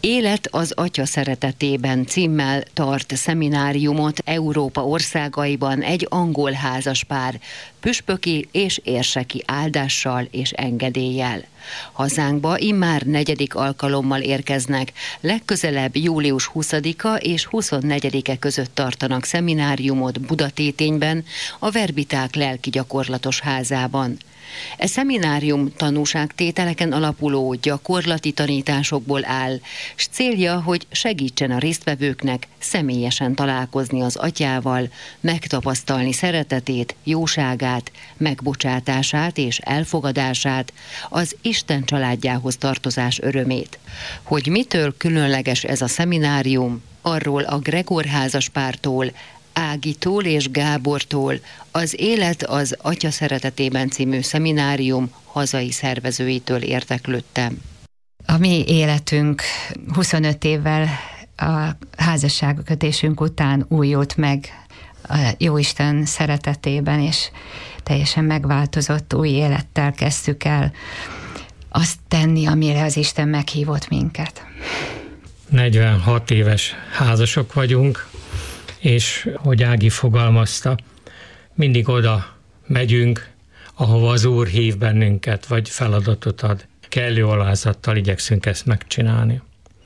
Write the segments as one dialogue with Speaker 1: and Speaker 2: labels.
Speaker 1: Élet az Atya szeretetében címmel tart szemináriumot Európa országaiban egy angol házaspár, püspöki és érseki áldással és engedéllyel. Hazánkba immár 4. alkalommal érkeznek, legközelebb július 20-a és 24-e között tartanak szemináriumot Budatétényben, a Verbiták lelki gyakorlatos házában. E szeminárium tanúságtételeken alapuló gyakorlati tanításokból áll, s célja, hogy segítsen a résztvevőknek személyesen találkozni az Atyával, megtapasztalni szeretetét, jóságát, megbocsátását és elfogadását, az Isten családjához tartozás örömét. Hogy mitől különleges ez a szeminárium, arról a Gregor házaspártól, Ágitól és Gábortól az Élet az Atya szeretetében című szeminárium hazai szervezőitől érdeklődtem.
Speaker 2: A mi életünk 25 évvel a házasságkötésünk után újult meg a Jóisten szeretetében, és teljesen megváltozott új élettel kezdtük el azt tenni, amire az Isten meghívott minket.
Speaker 3: 46 éves házasok vagyunk, és hogy Ági fogalmazta, mindig oda megyünk, ahova az Úr hív bennünket, vagy feladatot ad. Kellő alázattal igyekszünk ezt megcsinálni.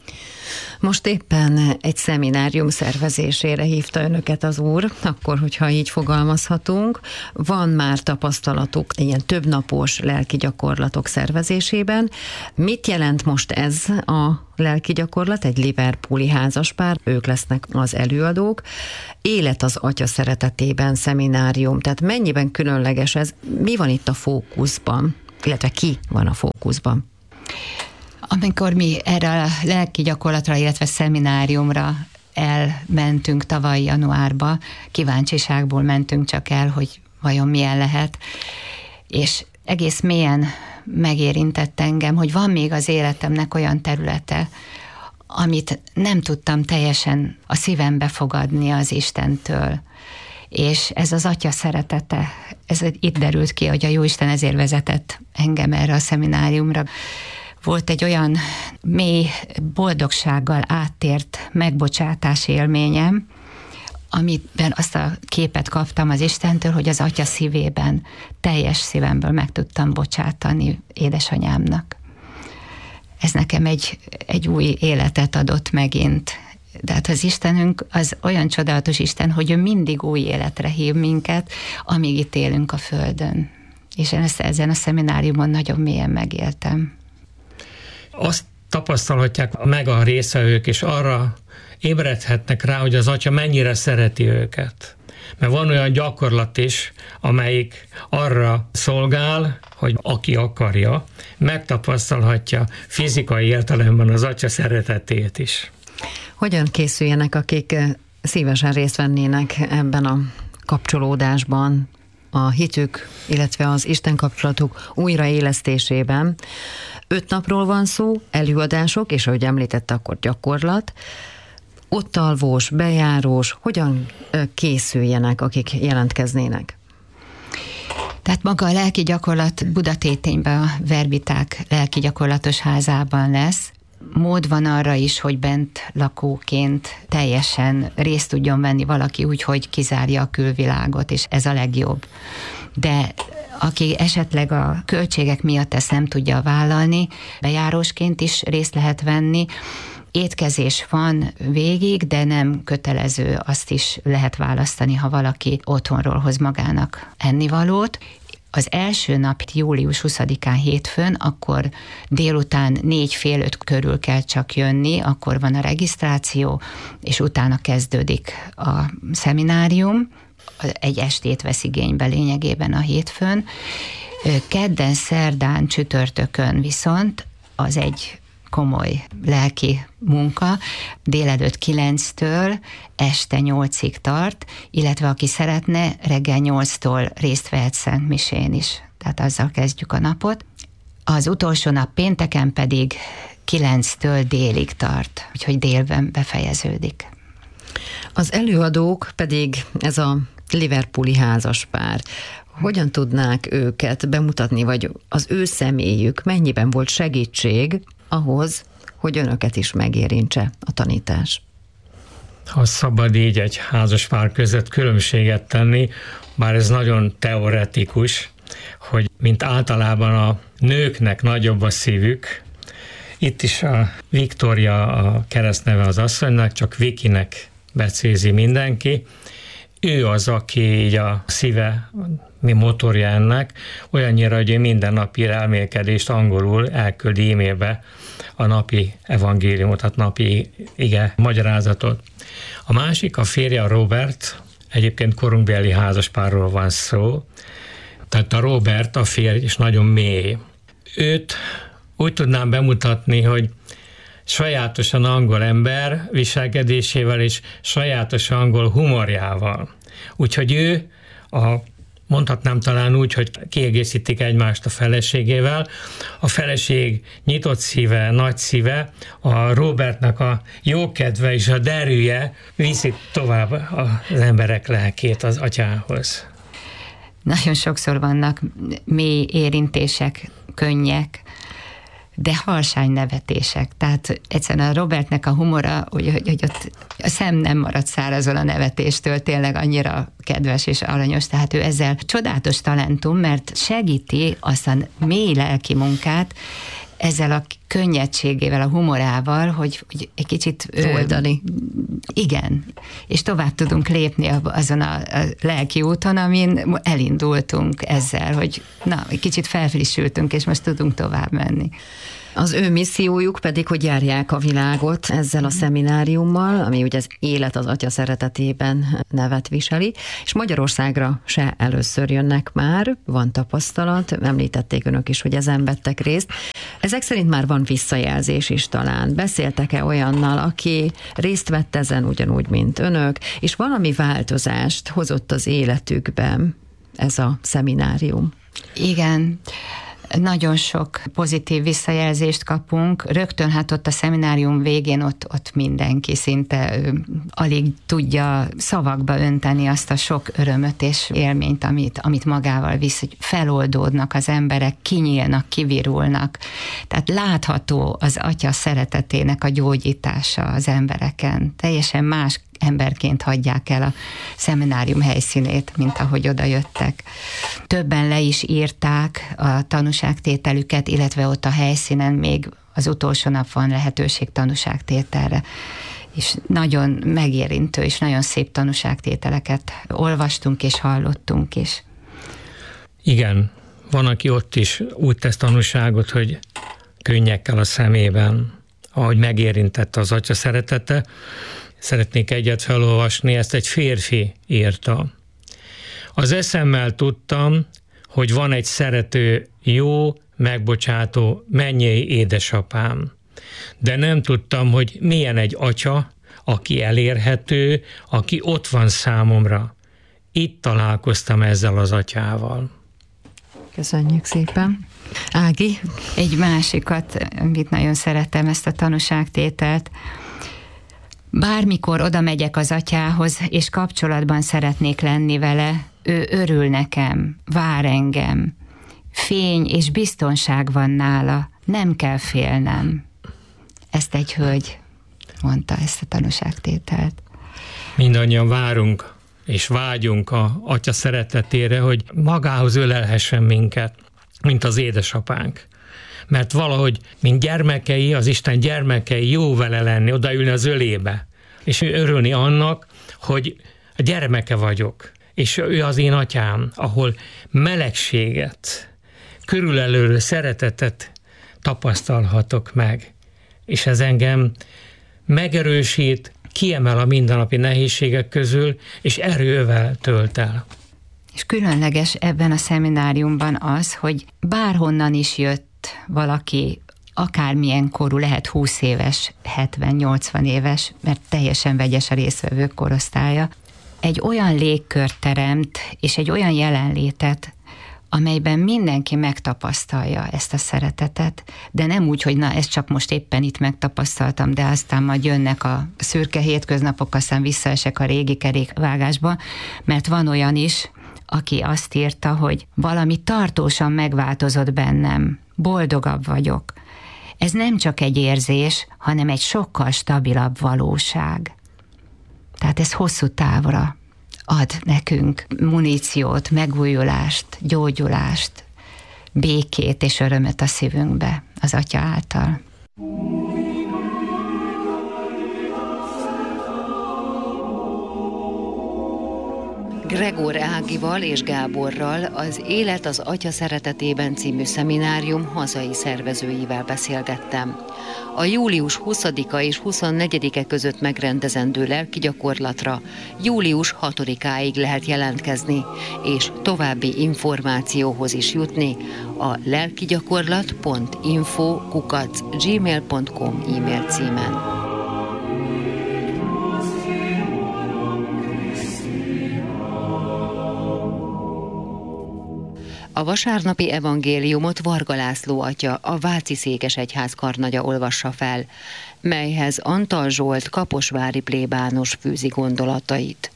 Speaker 1: Most éppen egy szeminárium szervezésére hívta önöket az Úr, akkor, hogyha így fogalmazhatunk. Van már tapasztalatuk ilyen többnapos lelki gyakorlatok szervezésében. Mit jelent most ez a lelki gyakorlat? Egy liverpooli házaspár, ők lesznek az előadók. Élet az Atya szeretetében szeminárium, tehát mennyiben különleges ez? Mi van itt a fókuszban? Illetve ki van a fókuszban?
Speaker 2: Amikor mi erre a lelki gyakorlatra, illetve szemináriumra elmentünk tavaly januárba, kíváncsiságból mentünk csak el, hogy vajon milyen lehet, és egész mélyen megérintett engem, hogy van még az életemnek olyan területe, amit nem tudtam teljesen a szívembe fogadni az Istentől. És ez az Atya szeretete, ez itt derült ki, hogy a Jóisten ezért vezetett engem erre a szemináriumra. Volt egy olyan mély boldogsággal áttért megbocsátás élményem, amiben azt a képet kaptam az Istentől, hogy az Atya szívében, teljes szívemből meg tudtam bocsátani édesanyámnak. Ez nekem egy új életet adott megint. De hát az Istenünk az olyan csodálatos Isten, hogy ő mindig új életre hív minket, amíg itt élünk a Földön. És én ezt ezen a szemináriumon nagyon mélyen megéltem.
Speaker 3: Azt tapasztalhatják meg a résztvevők, és arra ébredhetnek rá, hogy az Atya mennyire szereti őket. Mert van olyan gyakorlat is, amelyik arra szolgál, hogy aki akarja, megtapasztalhatja fizikai értelemben az Atya szeretetét is.
Speaker 1: Hogyan készüljenek, akik szívesen részt vennének ebben a kapcsolódásban, a hitük, illetve az Isten kapcsolatuk újraélesztésében? 5 napról van szó, előadások, és ahogy említette, akkor gyakorlat. Ott alvós, bejárós, hogyan készüljenek, akik jelentkeznének?
Speaker 2: Tehát maga a lelki gyakorlat Budatétényben, a Verbiták lelki gyakorlatos házában lesz. Mód van arra is, hogy bent lakóként teljesen részt tudjon venni valaki úgy, hogy kizárja a külvilágot, és ez a legjobb. De aki esetleg a költségek miatt ezt nem tudja vállalni, bejárósként is részt lehet venni. Étkezés van végig, de nem kötelező, azt is lehet választani, ha valaki otthonról hoz magának ennivalót. Az első nap, július 20-án hétfőn, akkor délután 4-4:30 körül kell csak jönni, akkor van a regisztráció, és utána kezdődik a szeminárium. Egy estét vesz igénybe lényegében a hétfőn. Kedden, szerdán, csütörtökön viszont az egy komoly lelki munka, délelőtt 9-től este 8-ig tart, illetve aki szeretne, reggel 8-tól részt vehet szentmisén is. Tehát azzal kezdjük a napot. Az utolsó nap pénteken pedig 9-től délig tart, úgyhogy délben befejeződik.
Speaker 1: Az előadók pedig ez a liverpooli házaspár. Hogyan tudnák őket bemutatni, vagy az ő személyük mennyiben volt segítség ahhoz,
Speaker 4: hogy önöket is megérintse a tanítás?
Speaker 3: Ha szabad így egy házaspár között különbséget tenni, bár ez nagyon teoretikus, hogy mint általában a nőknek nagyobb a szívük, itt is a Viktória a keresztneve az asszonynak, csak Vikinek becézi mindenki. Ő az, aki így a szíve, mi motorja ennek, olyannyira, hogy ő minden napi elmélkedést angolul elküldi e-mailbe a napi evangéliumot, tehát napi ige magyarázatot. A másik, a férje, a Robert, egyébként korunkbeli házaspárról van szó, tehát a Robert, a férj is nagyon mély. Őt úgy tudnám bemutatni, hogy sajátosan angol ember viselkedésével és sajátos angol humorjával. Úgyhogy ő, mondhatnám talán úgy, hogy kiegészítik egymást a feleségével. A feleség nyitott szíve, nagy szíve, a Robertnak a jókedve és a derűje viszik tovább az emberek lelkét az atyához.
Speaker 2: Nagyon sokszor vannak mély érintések, könnyek, de halsány nevetések. Tehát egyszerűen a Robertnek a humora, hogy ott a szem nem marad szárazon a nevetéstől, tényleg annyira kedves és aranyos, tehát ő ezzel csodálatos talentum, mert segíti azt a mély lelki munkát, ezzel a könnyedségével, a humorával, hogy egy kicsit
Speaker 4: oldani.
Speaker 2: Igen, és tovább tudunk lépni azon a lelki úton, amin elindultunk ezzel, hogy egy kicsit felfrissültünk, és most tudunk tovább menni.
Speaker 4: Az ő missziójuk pedig, hogy járják a világot ezzel a szemináriummal, ami ugye az élet az Atya szeretetében nevet viseli, és Magyarországra se először jönnek már, van tapasztalat, említették önök is, hogy ezen vettek részt. Ezek szerint már van visszajelzés is talán. Beszéltek-e olyannal, aki részt vett ezen ugyanúgy, mint önök, és valami változást hozott az életükben ez a szeminárium?
Speaker 2: Igen. Nagyon sok pozitív visszajelzést kapunk. Rögtön hát ott a szeminárium végén ott mindenki szinte alig tudja szavakba önteni azt a sok örömöt és élményt, amit magával visz, hogy feloldódnak az emberek, kinyílnak, kivirulnak. Tehát látható az Atya szeretetének a gyógyítása az embereken. Teljesen más emberként hagyják el a szeminárium helyszínét, mint ahogy oda jöttek. Többen le is írták a tanúságtételüket, illetve ott a helyszínen még az utolsó nap van lehetőség tanúságtételre. És nagyon megérintő és nagyon szép tanúságtételeket olvastunk és hallottunk is.
Speaker 3: Igen, van, aki ott is úgy tesz tanúságot, hogy könnyekkel a szemében, ahogy megérintette az Atya szeretete. Szeretnék egyet felolvasni, ezt egy férfi írta. Az eszemmel tudtam, hogy van egy szerető, jó, megbocsátó, mennyei édesapám. De nem tudtam, hogy milyen egy atya, aki elérhető, aki ott van számomra. Itt találkoztam ezzel az atyával.
Speaker 4: Köszönjük szépen. Ági?
Speaker 2: Egy másikat, amit nagyon szeretem, ezt a tanúságtételt. Bármikor oda megyek az atyához, és kapcsolatban szeretnék lenni vele, ő örül nekem, vár engem. Fény és biztonság van nála, nem kell félnem. Ezt egy hölgy mondta, ezt a tanúságtételt.
Speaker 3: Mindannyian várunk és vágyunk a Atya szeretetére, hogy magához ölelhessen minket, mint az édesapánk. Mert valahogy, mint gyermekei, az Isten gyermekei, jó vele lenni, odaülni az ölébe, és örülni annak, hogy a gyermeke vagyok, és ő az én atyám, ahol melegséget, körülelő szeretetet tapasztalhatok meg, és ez engem megerősít, kiemel a mindennapi nehézségek közül, és erővel tölt el.
Speaker 2: És különleges ebben a szemináriumban az, hogy bárhonnan is jött valaki, akármilyen korú, lehet 20 éves, 70-80 éves, mert teljesen vegyes a résztvevők korosztálya, egy olyan légkört teremt, és egy olyan jelenlétet, amelyben mindenki megtapasztalja ezt a szeretetet, de nem úgy, hogy na, ezt csak most éppen itt megtapasztaltam, de aztán majd jönnek a szürke hétköznapok, aztán visszaesek a régi kerékvágásba, mert van olyan is, aki azt írta, hogy valami tartósan megváltozott bennem, boldogabb vagyok. Ez nem csak egy érzés, hanem egy sokkal stabilabb valóság. Tehát ez hosszú távra ad nekünk muníciót, megújulást, gyógyulást, békét és örömet a szívünkbe az Atya által.
Speaker 1: Gregor Ágival és Gáborral az Élet az Atya szeretetében című szeminárium hazai szervezőivel beszélgettem. A július 20-a és 24-e között megrendezendő lelkigyakorlatra július 6-áig lehet jelentkezni, és további információhoz is jutni a lelkigyakorlat.info@gmail.com e-mail címen. A vasárnapi evangéliumot Varga László atya, a Váci Székesegyház karnagya olvassa fel, melyhez Antal Zsolt kaposvári plébános fűzi gondolatait.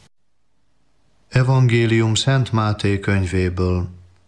Speaker 5: Evangélium Szent Máté könyvéből.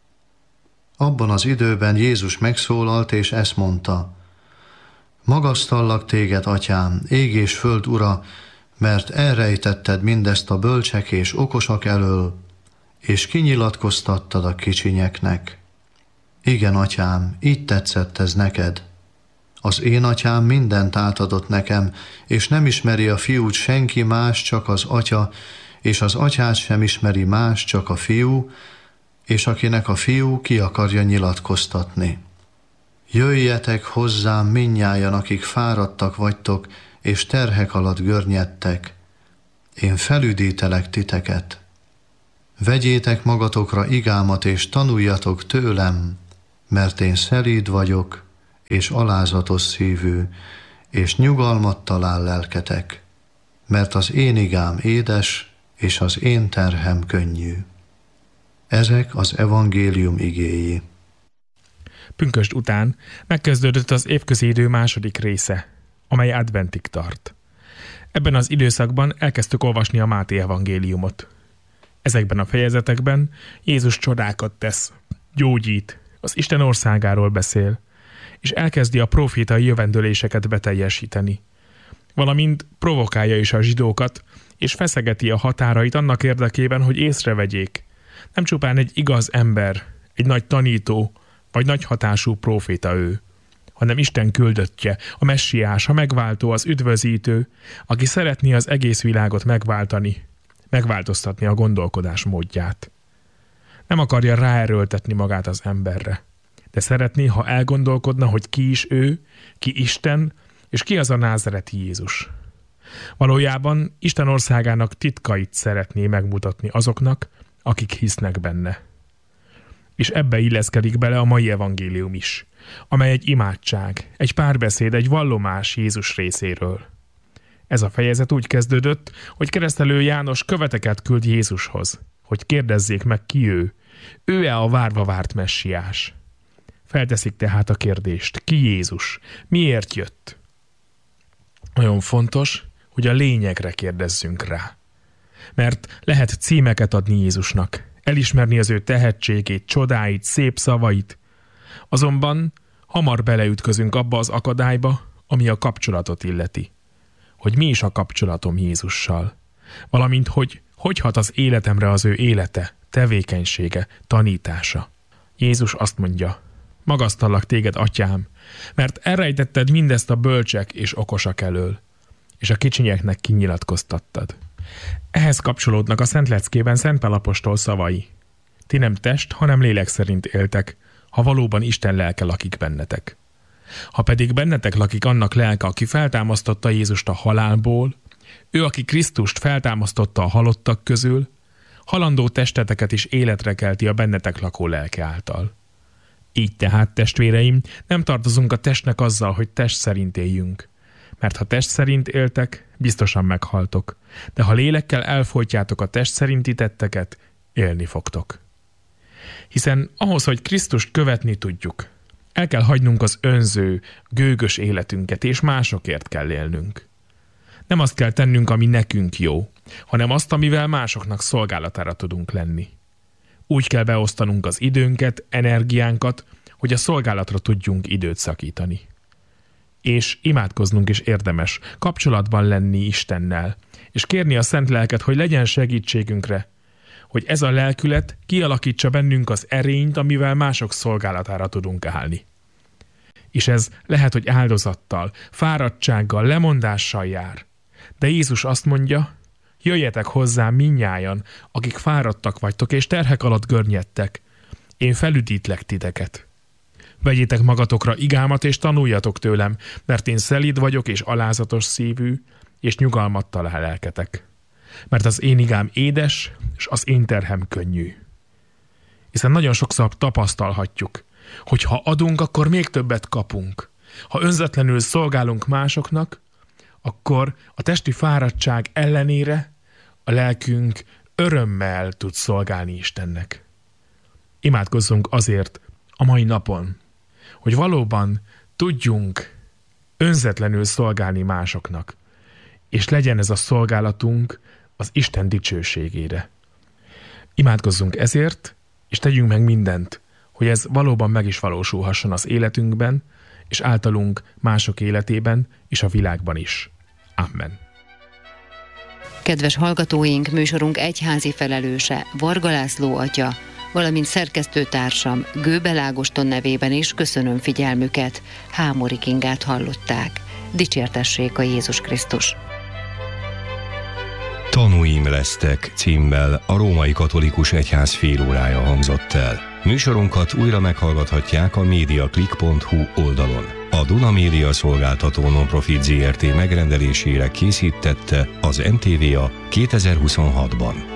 Speaker 5: Abban az időben Jézus megszólalt, és ezt mondta: Magasztallak téged, Atyám, ég és föld ura, mert elrejtetted mindezt a bölcsek és okosak elől, és kinyilatkoztattad a kicsinyeknek. Igen, Atyám, így tetszett ez neked. Az én Atyám mindent átadott nekem, és nem ismeri a fiút senki más, csak az Atya, és az Atyát sem ismeri más, csak a fiú, és akinek a fiú ki akarja nyilatkoztatni. Jöjjetek hozzám mindnyájan, akik fáradtak vagytok, és terhek alatt görnyedtek. Én felüdítelek titeket. Vegyétek magatokra igámat, és tanuljatok tőlem, mert én szelíd vagyok, és alázatos szívű, és nyugalmat talál lelketek, mert az én igám édes, és az én terhem könnyű. Ezek az evangélium igéi.
Speaker 6: Pünkösd után megkezdődött az évközi idő második része, amely adventig tart. Ebben az időszakban elkezdtük olvasni a Máté evangéliumot. Ezekben a fejezetekben Jézus csodákat tesz, gyógyít, az Isten országáról beszél, és elkezdi a profétai jövendőléseket beteljesíteni. Valamint provokálja is a zsidókat, és feszegeti a határait annak érdekében, hogy észrevegyék. Nem csupán egy igaz ember, egy nagy tanító, vagy nagy hatású próféta ő, hanem Isten küldöttje, a messiás, a megváltó, az üdvözítő, aki szeretné az egész világot megváltoztatni a gondolkodás módját. Nem akarja ráerőltetni magát az emberre, de szeretné, ha elgondolkodna, hogy ki is ő, ki Isten, és ki az a názereti Jézus. Valójában Isten országának titkait szeretné megmutatni azoknak, akik hisznek benne. És ebbe illeszkedik bele a mai evangélium is, amely egy imádság, egy párbeszéd, egy vallomás Jézus részéről. Ez a fejezet úgy kezdődött, hogy keresztelő János követeket küld Jézushoz, hogy kérdezzék meg, ki ő. Ő-e a várva várt messiás? Felteszik tehát a kérdést, ki Jézus? Miért jött? Nagyon fontos, hogy a lényegre kérdezzünk rá. Mert lehet címeket adni Jézusnak, elismerni az ő tehetségét, csodáit, szép szavait, azonban hamar beleütközünk abba az akadályba, ami a kapcsolatot illeti. Hogy mi is a kapcsolatom Jézussal, valamint hogy hat az életemre az ő élete, tevékenysége, tanítása. Jézus azt mondja: magasztallak téged, Atyám, mert elrejtetted mindezt a bölcsek és okosak elől, és a kicsinyeknek kinyilatkoztattad. Ehhez kapcsolódnak a Szent Leckében Szent Pál apostol szavai: ti nem test, hanem lélek szerint éltek, ha valóban Isten lelke lakik bennetek. Ha pedig bennetek lakik annak lelke, aki feltámasztotta Jézust a halálból, ő, aki Krisztust feltámasztotta a halottak közül, halandó testeteket is életre kelti a bennetek lakó lelke által. Így tehát, testvéreim, nem tartozunk a testnek azzal, hogy test szerint éljünk. Mert ha test szerint éltek, biztosan meghaltok, de ha lélekkel elfojtjátok a test szerinti tetteket, élni fogtok. Hiszen ahhoz, hogy Krisztust követni tudjuk, el kell hagynunk az önző, gőgös életünket, és másokért kell élnünk. Nem azt kell tennünk, ami nekünk jó, hanem azt, amivel másoknak szolgálatára tudunk lenni. Úgy kell beosztanunk az időnket, energiánkat, hogy a szolgálatra tudjunk időt szakítani. és imádkoznunk is érdemes, kapcsolatban lenni Istennel, és kérni a Szent Lelket, hogy legyen segítségünkre, hogy ez a lelkület kialakítsa bennünk az erényt, amivel mások szolgálatára tudunk állni. És ez lehet, hogy áldozattal, fáradtsággal, lemondással jár. De Jézus azt mondja, jöjjetek hozzám mindnyájan, akik fáradtak vagytok és terhek alatt görnyedtek. Én felüdítlek titeket. Vegyétek magatokra igámat és tanuljatok tőlem, mert én szelíd vagyok és alázatos szívű, és nyugalmat talál lelketek. Mert az én igám édes, és az én terhem könnyű. Hiszen nagyon sokszor tapasztalhatjuk, hogy ha adunk, akkor még többet kapunk. Ha önzetlenül szolgálunk másoknak, akkor a testi fáradtság ellenére a lelkünk örömmel tud szolgálni Istennek. Imádkozzunk azért a mai napon, hogy valóban tudjunk önzetlenül szolgálni másoknak, és legyen ez a szolgálatunk az Isten dicsőségére. Imádkozzunk ezért, és tegyünk meg mindent, hogy ez valóban meg is valósulhasson az életünkben, és általunk mások életében és a világban is. Amen.
Speaker 1: Kedves hallgatóink, műsorunk egyházi felelőse, Varga László atya, valamint szerkesztőtársam Gőbel Ágoston nevében is köszönöm figyelmüket. Hámori Kingát hallották. Dicsértessék a Jézus Krisztus!
Speaker 7: Tanúim lesztek címmel a Római Katolikus Egyház félórája hangzott el. Műsorunkat újra meghallgathatják a mediaclick.hu oldalon. A Duna Média Szolgáltató Nonprofit Zrt. Megrendelésére készítette az MTVA 2026-ban.